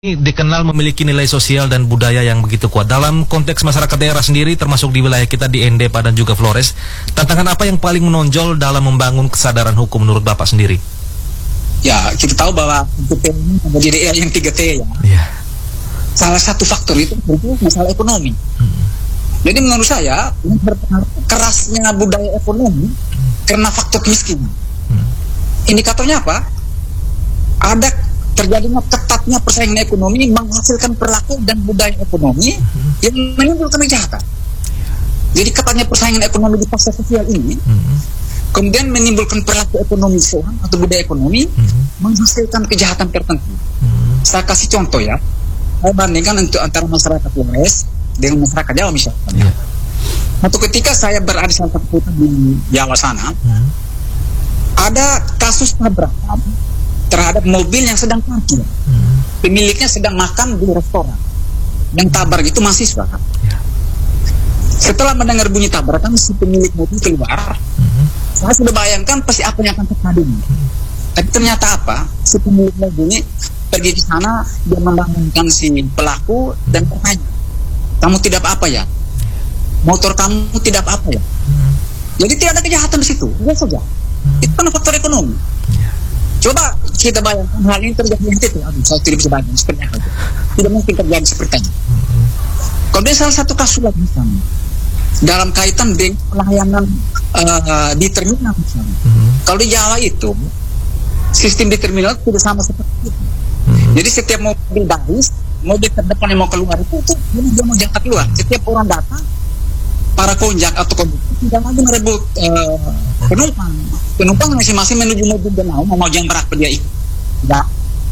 Ini dikenal memiliki nilai sosial dan budaya yang begitu kuat. Dalam konteks masyarakat daerah sendiri, termasuk di wilayah kita di ND dan juga Flores, tantangan apa yang paling menonjol dalam membangun kesadaran hukum menurut Bapak sendiri? Ya, kita tahu bahwa T ini menjadi yang 3T ya. Ya. Salah satu faktor itu masalah ekonomi. Jadi menurut saya, kerasnya budaya ekonomi karena faktor kemiskinan. Indikatornya apa? Ada terjadinya ketatnya persaingan ekonomi menghasilkan perilaku dan budaya ekonomi yang menimbulkan kejahatan. Jadi ketatnya persaingan ekonomi di pasar sosial ini kemudian menimbulkan perilaku ekonomi seorang atau budaya ekonomi menghasilkan kejahatan tertentu. Saya kasih contoh ya, saya bandingkan untuk antara masyarakat Flores dengan masyarakat Jawa misalnya. Satu ketika saya berada di salah satu kota di Jawa sana, ada kasus tabrakan terhadap mobil yang sedang parkir. Pemiliknya sedang makan di restoran. Yang tabrak itu mahasiswa. Setelah mendengar bunyi tabrakan, si pemilik mobil keluar. Saya sudah bayangkan pasti apa yang akan terjadi. Tapi ternyata apa? Si pemilik mobil ini pergi ke sana, dia membangunkan si pelaku dan bertanya, "Kamu tidak apa ya? Motor kamu tidak apa ya?" Jadi tidak ada kejahatan di situ. Biasa saja. Itu kan faktor ekonomi. Coba kita bayangkan hal ini terjadi di situ. Aduh, saya tidak bisa bayangkan seperti apa itu. Tidak mungkin terjadi seperti itu. Kemudian salah satu kasus lagi misalnya, dalam kaitan dengan pelayanan di terminal misalnya. Kalau di Jawa itu sistem di terminal tidak sama seperti itu. Jadi setiap mobil baris, mobil terdepan yang mau keluar itu dia mau jangka keluar. Setiap orang datang, para konjak atau konduktor tidak lagi merebut penumpang masing-masing menuju mobil dan mau jam berapa dia ikut. Tidak.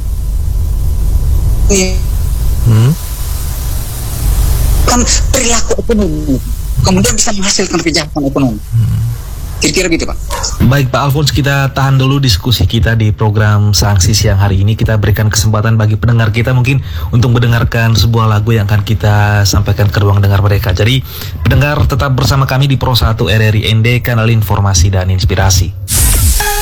Kan perilaku ekonomi kemudian bisa menghasilkan kejahatan ekonomi. Kira-kira gitu Pak. Baik Pak Alphonse, kita tahan dulu diskusi kita di program Sanksi Siang hari ini. Kita berikan kesempatan bagi pendengar kita mungkin untuk mendengarkan sebuah lagu yang akan kita sampaikan ke ruang dengar mereka. Jadi pendengar tetap bersama kami di Pro 1 RRI ND, kanal informasi dan inspirasi.